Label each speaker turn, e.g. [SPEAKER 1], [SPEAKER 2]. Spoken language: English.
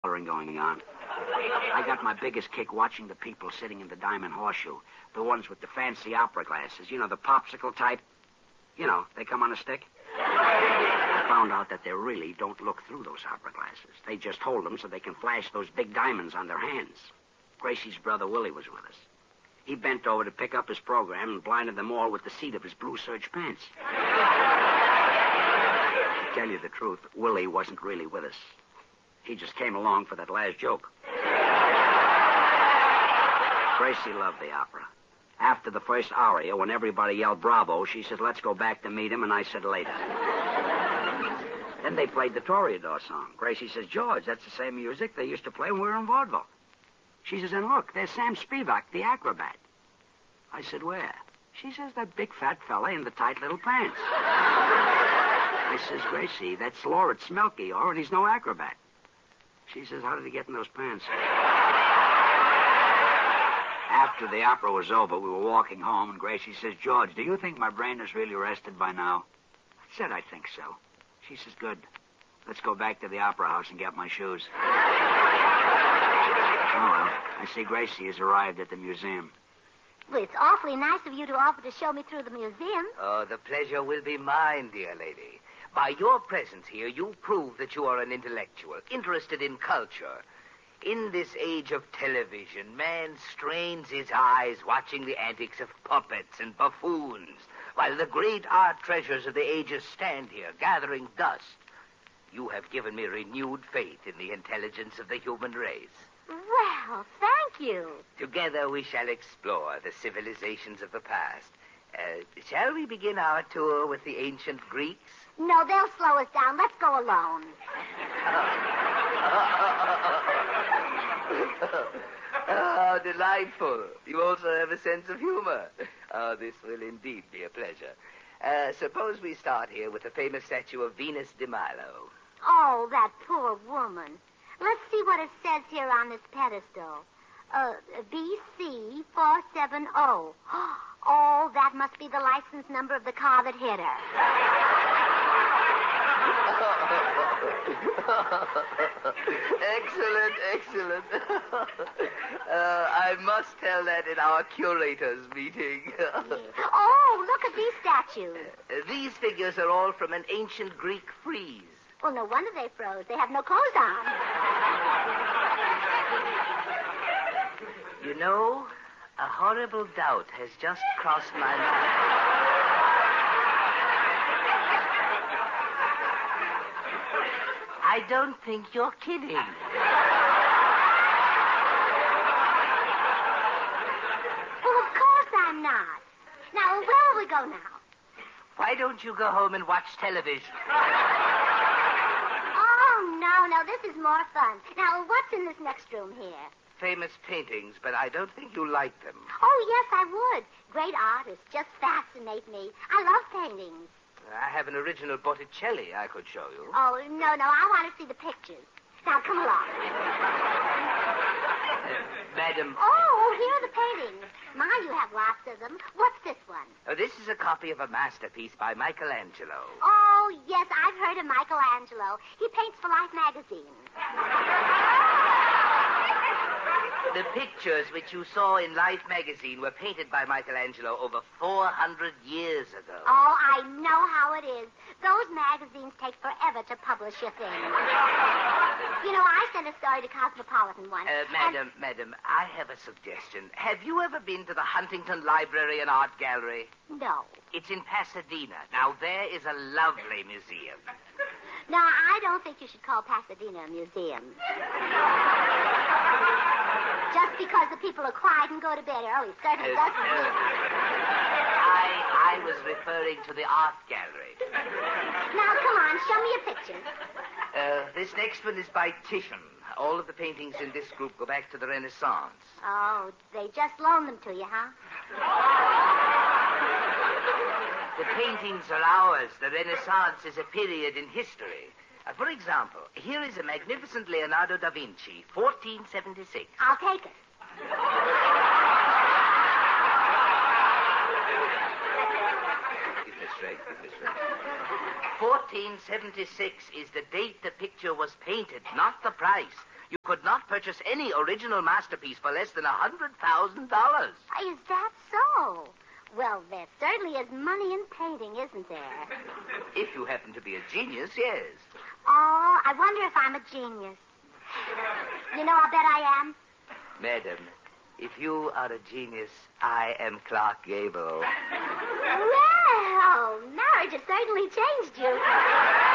[SPEAKER 1] going on. I got my biggest kick watching the people sitting in the Diamond Horseshoe. The ones with the fancy opera glasses. You know, the popsicle type. You know, they come on a stick. I found out that they really don't look through those opera glasses. They just hold them so they can flash those big diamonds on their hands. Gracie's brother Willie was with us. He bent over to pick up his program and blinded them all with the seat of his blue serge pants. To tell you the truth, Willie wasn't really with us. He just came along for that last joke. Gracie loved the opera. After the first aria, when everybody yelled bravo, she said, let's go back to meet him, and I said, later. Then they played the Toreador song. Gracie says, George, that's the same music they used to play when we were in vaudeville. She says, and look, there's Sam Spivak, the acrobat. I said, where? She says, that big fat fella in the tight little pants. I says, Gracie, that's Lawrence Melchior, and he's no acrobat. She says, how did he get in those pants? After the opera was over, we were walking home, and Gracie says, George, do you think my brain is really rested by now? I said, I think so. She says, good. Let's go back to the opera house and get my shoes. Oh, well, I see Gracie has arrived at the museum.
[SPEAKER 2] Well, it's awfully nice of you to offer to show me through the museum.
[SPEAKER 3] Oh, the pleasure will be mine, dear lady. By your presence here, you prove that you are an intellectual, interested in culture. In this age of television, man strains his eyes watching the antics of puppets and buffoons, while the great art treasures of the ages stand here, gathering dust. You have given me renewed faith in the intelligence of the human race.
[SPEAKER 2] Well, thank you.
[SPEAKER 3] Together we shall explore the civilizations of the past. Shall we begin our tour with the ancient Greeks?
[SPEAKER 2] No, they'll slow us down. Let's go alone.
[SPEAKER 3] How delightful. You also have a sense of humor. Oh, this will indeed be a pleasure. Suppose we start here with the famous statue of Venus de Milo.
[SPEAKER 2] Oh, that poor woman. Let's see what it says here on this pedestal. BC 470. Oh, that must be the license number of the car that hit her.
[SPEAKER 3] Excellent, excellent. I must tell that in our curators' meeting.
[SPEAKER 2] Oh, look at these statues.
[SPEAKER 3] These figures are all from an ancient Greek frieze.
[SPEAKER 2] Well, no wonder they froze. They have no clothes on.
[SPEAKER 3] You know, a horrible doubt has just crossed my mind. I don't think you're kidding.
[SPEAKER 2] Well, of course I'm not. Now, where will we go now?
[SPEAKER 3] Why don't you go home and watch television?
[SPEAKER 2] Oh, no, this is more fun. Now, what's in this next room here?
[SPEAKER 3] Famous paintings, but I don't think you like them.
[SPEAKER 2] Oh, yes, I would. Great artists just fascinate me. I love paintings.
[SPEAKER 3] I have an original Botticelli I could show you.
[SPEAKER 2] Oh, no, I want to see the pictures. Now, come along.
[SPEAKER 3] Madam...
[SPEAKER 2] Oh, here are the paintings. My, you have lots of them. What's this one?
[SPEAKER 3] This is a copy of a masterpiece by Michelangelo.
[SPEAKER 2] Oh, yes, I've heard of Michelangelo. He paints for Life magazine.
[SPEAKER 3] The pictures which you saw in Life magazine were painted by Michelangelo over 400 years ago.
[SPEAKER 2] Oh, I know how it is. Those magazines take forever to publish your thing. You know, I sent a story to Cosmopolitan once.
[SPEAKER 3] Madam, I have a suggestion. Have you ever been to the Huntington Library and Art Gallery?
[SPEAKER 2] No.
[SPEAKER 3] It's in Pasadena. Now, there is a lovely museum.
[SPEAKER 2] No, I don't think you should call Pasadena a museum. Just because the people are quiet and go to bed early certainly doesn't mean...
[SPEAKER 3] I was referring to the art gallery.
[SPEAKER 2] Now, come on, show me a picture.
[SPEAKER 3] This next one is by Titian. All of the paintings in this group go back to the Renaissance.
[SPEAKER 2] Oh, they just loaned them to you, huh?
[SPEAKER 3] The paintings are ours. The Renaissance is a period in history. For example, here is a magnificent Leonardo da Vinci, 1476.
[SPEAKER 2] I'll take it.
[SPEAKER 3] Give this straight. 1476 is the date the picture was painted, not the price. You could not purchase any original masterpiece for less than $100,000.
[SPEAKER 2] Is that so? Well, there certainly is money in painting, isn't there?
[SPEAKER 3] If you happen to be a genius, yes.
[SPEAKER 2] Oh, I wonder if I'm a genius. You know, I'll bet I am.
[SPEAKER 3] Madam, if you are a genius, I am Clark Gable.
[SPEAKER 2] Well, marriage has certainly changed you.